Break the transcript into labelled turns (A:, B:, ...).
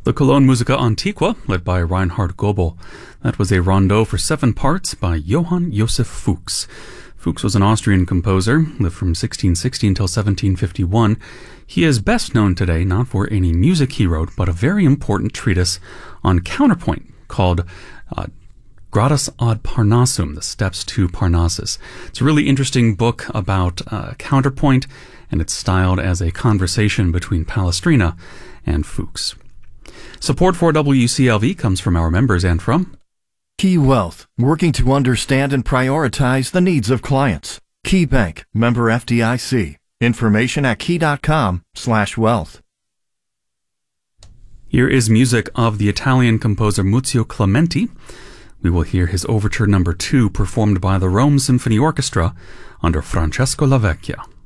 A: The Cologne Musica Antiqua, led by Reinhard Goebel. That was a rondo for 7 parts by Johann Joseph Fuchs. Fuchs was an Austrian composer, lived from 1660 until 1751. He is best known today not for any music he wrote, but a very important treatise on counterpoint called Gradus ad Parnassum, The Steps to Parnassus. It's a really interesting book about counterpoint, and it's styled as a conversation between Palestrina and Fuchs. Support for WCLV comes from our members and from
B: Key Wealth, working to understand and prioritize the needs of clients. Key Bank, member FDIC. Information at key.com/wealth.
A: Here is music of the Italian composer Muzio Clementi. We will hear his Overture No. 2 performed by the Rome Symphony Orchestra under Francesco Lavecchia.